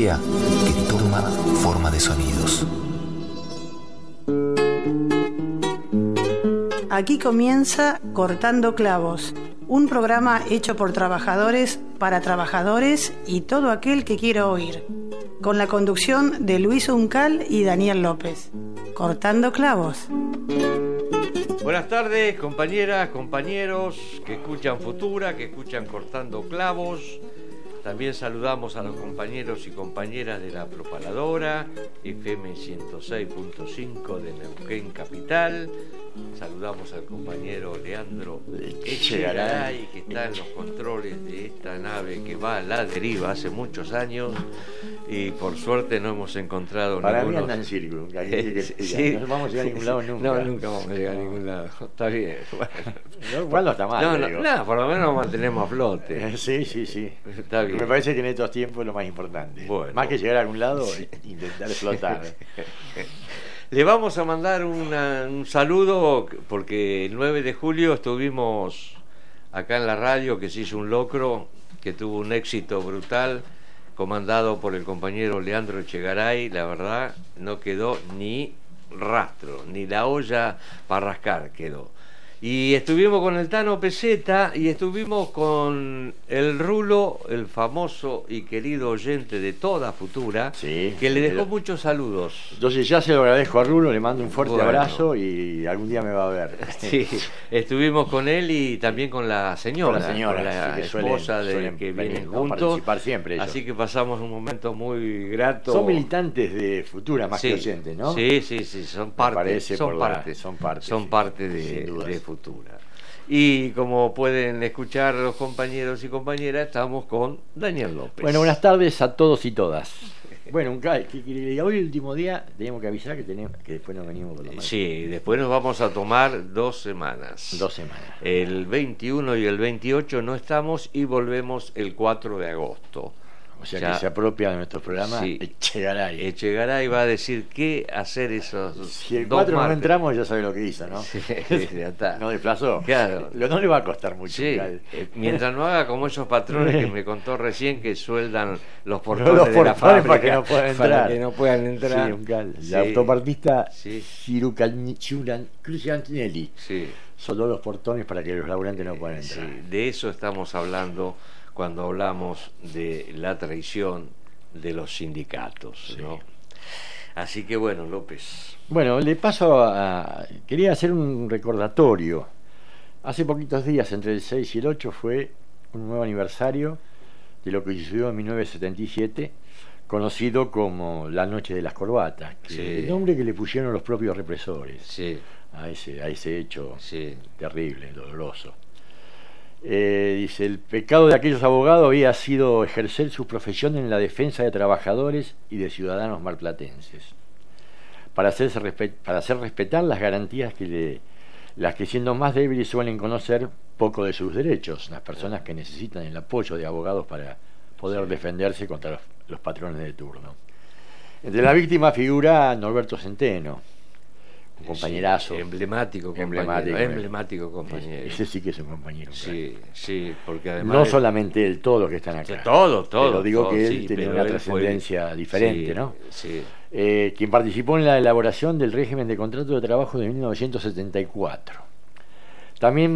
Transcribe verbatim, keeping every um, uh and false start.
tecnología que toma forma de sonidos. Aquí comienza Cortando Clavos, un programa hecho por trabajadores para trabajadores y todo aquel que quiera oír, con la conducción de Luis Uncal y Daniel López. Cortando Clavos. Buenas tardes, compañeras, compañeros que escuchan Futura, que escuchan Cortando Clavos. También saludamos a los compañeros y compañeras de la Propaladora, F M ciento seis punto cinco de Neuquén Capital. Saludamos al compañero Leandro Echegaray, que está en los controles de esta nave que va a la deriva hace muchos años y por suerte no hemos encontrado Para ninguno. mí anda en círculo, que Eh, sí, no vamos a llegar a ningún lado nunca. No, nunca vamos a llegar a ningún lado. Está bien. Bueno. No, igual no está mal. No, no, digo. no, por lo menos nos mantenemos a flote. Eh, Sí, sí, sí. Está bien. Me parece que en estos tiempos es lo más importante. Bueno. Más que llegar a algún lado, intentar flotar. Le vamos a mandar una, un saludo porque el nueve de julio estuvimos acá en la radio, que se hizo un locro, que tuvo un éxito brutal, comandado por el compañero Leandro Echegaray. La verdad, no quedó ni rastro, ni la olla para rascar quedó. Y estuvimos con el Tano Peseta y estuvimos con el Rulo, el famoso y querido oyente de toda Futura, Sí, que le dejó pero- muchos saludos. Entonces ya se lo agradezco a Rulo, le mando un fuerte Bueno. abrazo y algún día me va a ver. Sí, estuvimos con él y también con la señora, Con la señora, con la sí, que suelen- esposa de suelen que venir, vienen ¿no? juntos. Participar siempre ellos. Así que pasamos un momento muy grato. Son militantes de Futura más Sí, que oyentes, ¿no? Sí, sí, sí, son parte, parece son por la- parte, son parte, son sí, parte sin de, dudas. de Futura. Y como pueden escuchar los compañeros y compañeras, estamos con Daniel López. Bueno, buenas tardes a todos y todas. Bueno, un ca- que- que- hoy el último día tenemos que avisar que tenemos que después nos venimos por lo menos Sí, después nos vamos a tomar dos semanas. dos semanas. El veintiuno y el veintiocho no estamos y volvemos el cuatro de agosto. O sea Ya- que se apropia de nuestro programa Sí. Echegaray. Echegaray va a decir qué hacer esos Si el dos cuatro no martes. entramos, ya sabe lo que hizo, ¿no? Sí, ya está. No desplazó. Claro. Lo no le va a costar mucho. Sí, Gal. eh, mientras no haga como esos patrones que me contó recién que sueldan los portones, Los de la portones fábrica para que no puedan entrar. para que no puedan entrar. Sí, un gal. Sí, La autopartista sí. Cirucantinelli. Sí, Solo los portones para que los laburantes no puedan sí, entrar. de eso estamos hablando cuando hablamos de la traición de los sindicatos, Sí. ¿no? Así que bueno, López. Bueno, le paso a... Quería hacer un recordatorio. Hace poquitos días, entre el seis y el ocho, fue un nuevo aniversario de lo que sucedió en mil novecientos setenta y siete, conocido como la Noche de las Corbatas, que Sí. el nombre que le pusieron los propios represores Sí, a ese, a ese hecho sí. terrible, doloroso. Eh, dice, el pecado de aquellos abogados había sido ejercer su profesión en la defensa de trabajadores y de ciudadanos marplatenses, para hacerse respe- para hacer respetar las garantías que le, las que siendo más débiles suelen conocer poco de sus derechos, las personas que necesitan el apoyo de abogados para poder defenderse contra los, los patrones de turno. Entre las víctimas figura Norberto Centeno, un compañerazo. Sí, emblemático compañero. Emblemático. Emblemático compañero. Ese sí que es un compañero. Sí, sí, porque además. No es- solamente él, todos los que están acá. Todo, todo. Pero digo todo, que él sí, tenía pero una él fue- trascendencia diferente, sí, ¿no? Sí. Eh, quien participó en la elaboración del régimen de contrato de trabajo de mil novecientos setenta y cuatro. También